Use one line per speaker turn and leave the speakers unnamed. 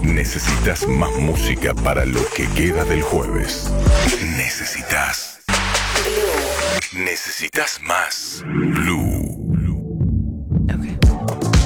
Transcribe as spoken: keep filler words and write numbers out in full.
Necesitas más música para lo que queda del jueves. Necesitas. Necesitas más.